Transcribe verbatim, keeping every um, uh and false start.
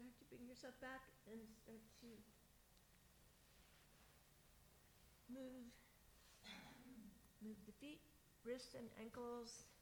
start to bring yourself back and start to move, move the feet, wrists and ankles